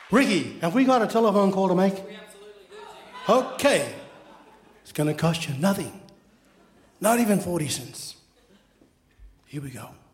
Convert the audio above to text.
Ricky, have we got a telephone call to make? We absolutely do. Okay. It's going to cost you nothing. Not even 40 cents. Here we go.